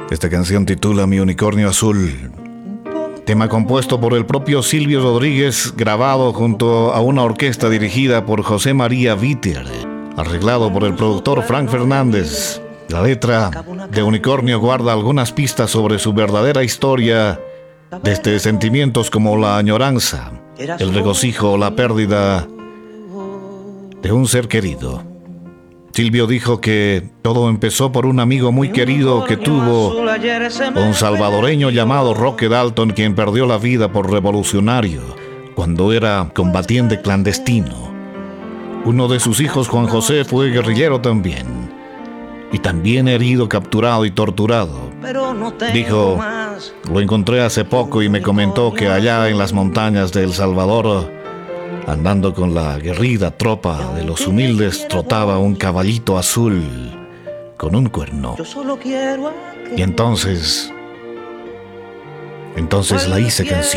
Esta canción titula Mi Unicornio Azul, tema compuesto por el propio Silvio Rodríguez, grabado junto a una orquesta dirigida por José María Víter, arreglado por el productor Frank Fernández. La letra de Unicornio guarda algunas pistas sobre su verdadera historia, desde sentimientos como la añoranza, el regocijo o la pérdida de un ser querido. Silvio dijo que todo empezó por un amigo muy querido que tuvo, un salvadoreño llamado Roque Dalton, quien perdió la vida por revolucionario cuando era combatiente clandestino. Uno de sus hijos, Juan José, fue guerrillero también, y también herido, capturado y torturado. Dijo, lo encontré hace poco y me comentó que allá en las montañas de El Salvador, andando con la aguerrida tropa de los humildes, trotaba un caballito azul con un cuerno. Y entonces la hice canción.